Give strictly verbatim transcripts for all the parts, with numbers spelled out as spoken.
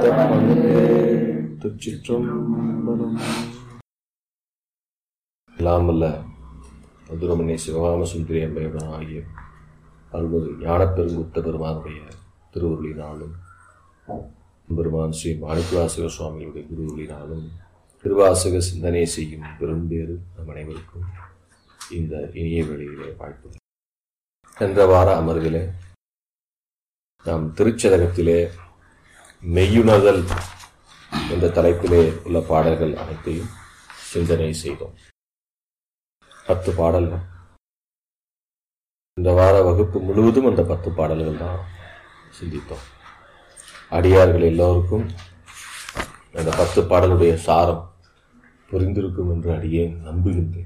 திருச்சிற்றம்பலம். இல்லாமல்ல மதுரமணி சிவகாம சுந்தரி அம்மையுடன் ஆகிய அருள்மிகு ஞானப்பெருங்குத்த பெருமானுடைய திருவுருளினாலும் பெருமான் ஸ்ரீ மாணிக்கவாசக சுவாமிகளுடைய குருவுளினாலும் திருவாசக சிந்தனை செய்யும் பெரும்பேறு நம் அனைவருக்கும் இந்த இனிய வேளையிலே வாழ்த்து. சென்ற வார அமர்விலே நாம் திருச்சதகத்திலே மெய்யுணர்தல் என்ற தலைப்பிலே உள்ள பாடல்கள் அனைத்தையும் சிந்தனை செய்தோம். பத்து பாடல்கள். இந்த வார வகுப்பு முழுவதும் அந்த பத்து பாடல்கள் தான் சிந்தித்தோம். அடியார்கள் எல்லோருக்கும் அந்த பத்து பாடலுடைய சாரம் புரிந்திருக்கும் என்று அடியேன் நம்புகின்றேன்.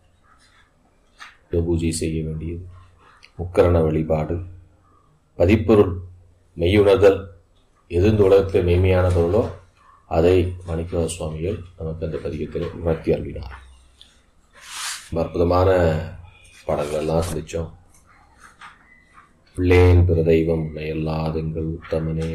பூஜை செய்ய வேண்டியது, முக்கரண வழிபாடு, பதிப்பொருள், மெய்யுணர்தல், எது இந்த உலகத்தில் மெய்மையான பொருளோ அதை மாணிக்கவாசக சுவாமிகள் நமக்கு அந்த பதிகத்தில் உணர்த்தி அருளினார். அற்புதமான பாடல்கள் எல்லாம் சிந்திச்சோம். பிள்ளேன் பிற தெய்வம் உன்னையல்லாதெங்கள் உத்தமனே,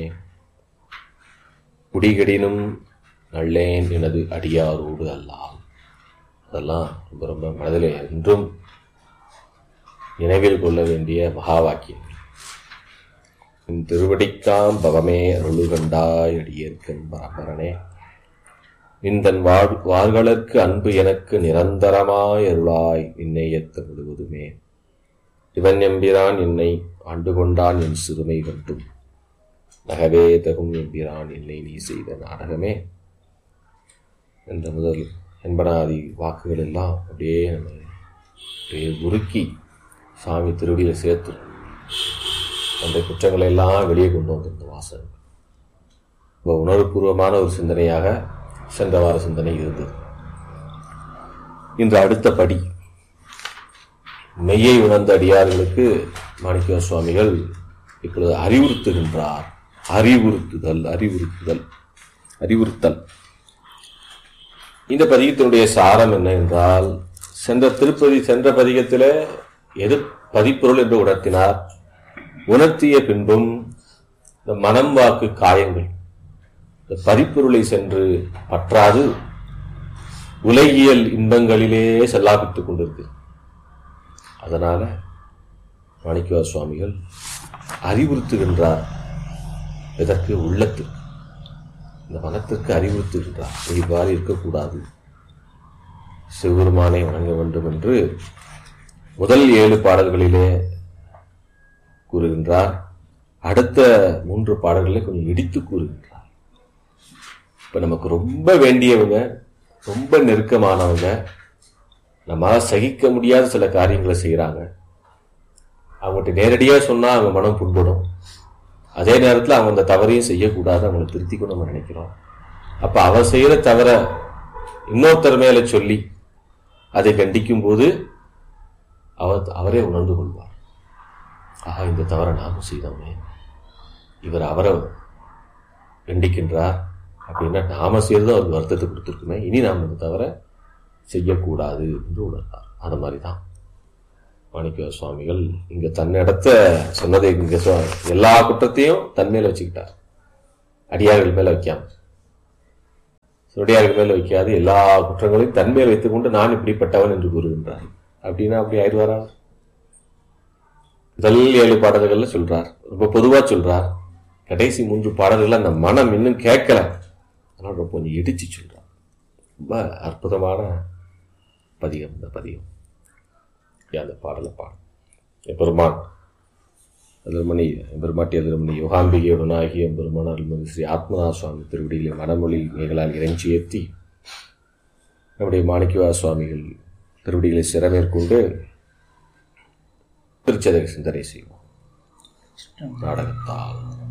குடிகடினும் நல்லேன் எனது அடியாரோடு அல்லாம். அதெல்லாம் ரொம்ப ரொம்ப மனதிலே என்றும் நினைவில் கொள்ள வேண்டிய மகா வாக்கியம். திருவடிக்காம் பவமே அருளுகண்டாய் அடியேற்கன் பரம்பரனே, நின்றன் வாழ் வார்களுக்கு அன்பு எனக்கு நிரந்தரமாய் அருளாய் நின்னையத்த முழுவதுமே. இவன் எம்பிரான் என்னை ஆண்டு கொண்டான் என் சிறுமை கண்டும், நகவே தகும் எம்பிரான் என்னை நீ செய்த நாடகமே என்ற முதல் என்பனாதி வாக்குகள் எல்லாம் அப்படியே நம்ம அப்படியே உருக்கி சாமி திருவடியில் சேர்த்து அந்த குற்றங்களை எல்லாம் வெளியே கொண்டு வந்திருந்த வாசகம் ரொம்ப உணர்வுபூர்வமான ஒரு சிந்தனையாக சென்ற வார சிந்தனை இருந்தது. இன்று அடுத்த படி மெய்யை உணர்ந்த அடியார்களுக்கு மாணிக்கவாசக சுவாமிகள் இப்பொழுது அறிவுறுத்துகின்றார். அறிவுறுத்துதல் அறிவுறுத்துதல் அறிவுறுத்தல் இந்த பதிகத்தினுடைய சாரம் என்ன என்றால், சென்ற திருப்பதி சென்ற பதிகத்தில் எது பதிப்பொருள் என்று உணர்த்தினார். உணர்த்திய பின்பும் இந்த மனம் வாக்கு காயங்கள் இந்த பதிப்பொருளை சென்று பற்றாது உலகியல் இன்பங்களிலே செல்லாபித்துக் கொண்டிருக்கு. அதனால மாணிக்கவாசக சுவாமிகள் அறிவுறுத்துகின்றார். இதற்கு உள்ளத்திற்கு, இந்த மனத்திற்கு அறிவுறுத்துகின்றார். இவ்வாறு இருக்கக்கூடாது, சிவபெருமானை வணங்க வேண்டும் என்று முதல் ஏழு பாடல்களிலே கூறுகின்றார். அடுத்த மூன்று பாடல்களை கொஞ்சம் இடித்து கூறுகின்றார். இப்ப நமக்கு ரொம்ப வேண்டியவங்க, ரொம்ப நெருக்கமானவங்க, நம்மளால சகிக்க முடியாத சில காரியங்களை செய்யறாங்க. அவங்ககிட்ட நேரடியாக சொன்னா அவங்க மனம் புண்படும். அதே நேரத்தில் அவங்க அந்த தவறையும் செய்யக்கூடாது, அவங்களை திருத்திக்கணும் நம்ம நினைக்கிறோம். அப்ப அவன் செய்யற தவற இன்னொருத்தர் மேல சொல்லி அதை கண்டிக்கும் போது அவர் அவரே உணர்ந்து கொள்வார். ஆஹா, இந்த தவறை நாமும் செய்தோமே, இவர் அவரை கண்டிக்கின்றார் அப்படின்னா நாம செய்யறது அவருக்கு வருத்தத்தை கொடுத்துருக்குமே, இனி நாம் இந்த தவறை செய்யக்கூடாது என்று உணர்ந்தார். அந்த மாதிரிதான் மாணிக்கவாசக சுவாமிகள் இங்க தன்னிடத்த சொன்னதை இங்க எல்லா குற்றத்தையும் தன் மேல வச்சுக்கிட்டார். அடியார்கள் மேல வைக்காம, அடியார்கள் மேல வைக்காது எல்லா குற்றங்களையும் தன் மேல் வைத்துக் கொண்டு நான் இப்படிப்பட்டவன் என்று கூறுகின்றார். அப்படின்னா அப்படி ஆயிடுவாரா? முதல் ஏழு பாடல்கள்ல சொல்றார், ரொம்ப பொதுவா சொல்றார். கடைசி மூன்று பாடல்கள் அந்த மனம் இன்னும் கேட்கல, அதனால ரொம்ப கொஞ்சம் இடிச்சு சொல்றார். ரொம்ப அற்புதமான பதிகம் இந்த பதிகம். அந்த பாடலை பாடும் எம்பெருமான் அதிரமணி எம்பெருமாட்டி அதிரமணி யோகாம்பிகையுடனாகிய எம்பெருமான் அருள்மிகு ஸ்ரீ ஆத்மநாத சுவாமி திருவடியிலே மனமொழி மேகலால் இறைஞ்சி ஏற்றி நம்முடைய மாணிக்கவாசக சுவாமிகள் திருவடிகளை சிறமேற்கொண்டு திருச்சதக சிந்தனை செய்வோம் நாடகத்தால்.